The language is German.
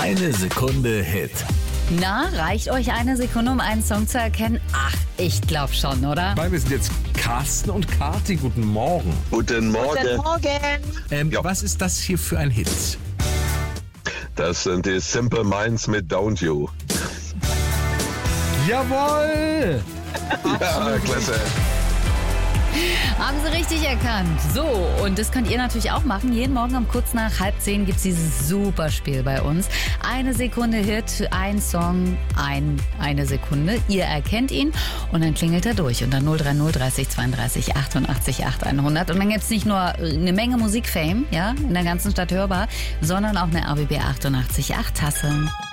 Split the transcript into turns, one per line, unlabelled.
Eine Sekunde Hit.
Na, reicht euch eine Sekunde, um einen Song zu erkennen? Ach, ich glaube schon, oder?
Weil wir sind jetzt Carsten und Kati. Guten Morgen.
Guten Morgen.
Guten Morgen.
Ja. Was ist das hier für ein Hit?
Das sind die Simple Minds mit Don't You.
Jawohl!
Ja, klasse.
Haben Sie richtig erkannt. So, und das könnt ihr natürlich auch machen. Jeden Morgen um kurz nach 9:30 gibt es dieses super Spiel bei uns. Eine Sekunde Hit, ein Song, eine Sekunde. Ihr erkennt ihn und dann klingelt er durch. Und dann 030 30 32 88 8 100. Und dann gibt es nicht nur eine Menge Musikfame, ja, in der ganzen Stadt hörbar, sondern auch eine RBB 88 8 Tasse.